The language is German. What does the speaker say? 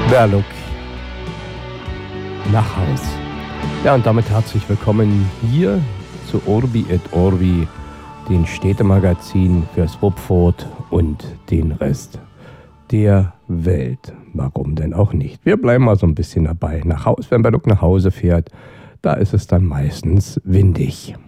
Berluk nach Haus. Ja, und damit herzlich willkommen hier zu Urbi et Orbi, den Städtemagazin für Swupfurt und den Rest der Welt. Warum denn auch nicht? Wir bleiben mal so ein bisschen dabei. Nach Haus, wenn Berluk nach Hause fährt, da ist es dann meistens windig.